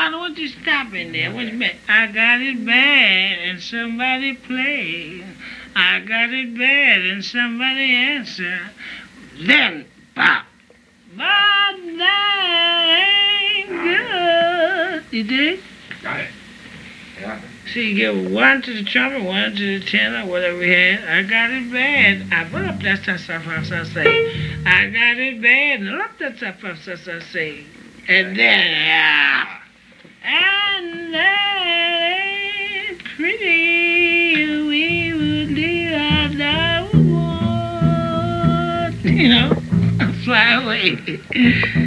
Why don't you stop in there? What you mean? I got it bad and somebody played. I got it bad and somebody answered. Then pop. But that ain't good. You dig? Got it. Yeah. See, you give one to the trumpet, one to the tenor, whatever we had. I got it bad. I put up that stuff I say. I got it bad. And up that stuff I say. And then, and that ain't pretty. We would do our want. You know, fly away.